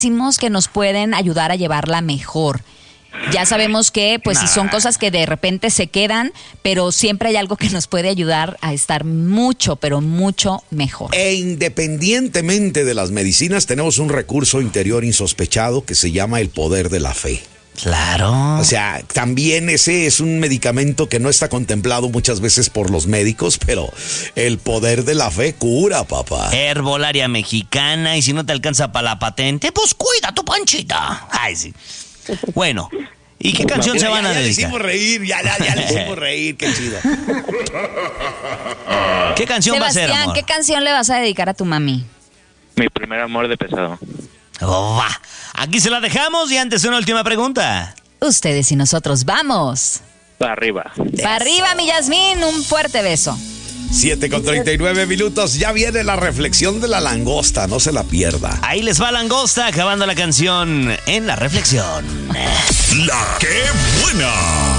que nos pueden ayudar a llevarla mejor. Ya sabemos que, pues, si son cosas que de repente se quedan, pero siempre hay algo que nos puede ayudar a estar mucho, pero mucho mejor. E independientemente de las medicinas, tenemos un recurso interior insospechado que se llama el poder de la fe. Claro. O sea, también ese es un medicamento que no está contemplado muchas veces por los médicos, pero el poder de la fe cura, papá. Herbolaria mexicana, y si no te alcanza para la patente, pues cuida tu panchita. Ay, sí. Bueno, ¿y qué canción se van a dedicar? Ya le hicimos reír, ya le hicimos reír, qué chido. ¿Qué canción va a ser, Sebastián, amor? ¿qué canción le vas a dedicar a tu mami? Mi primer amor de Pesado. Oh, va. Aquí se la dejamos y antes una última pregunta. Ustedes y nosotros vamos. Para arriba. Para arriba, mi Yasmín, un fuerte beso. 7:39, ya viene la reflexión de la langosta, no se la pierda. Ahí les va Langosta acabando la canción en la reflexión. La que buena.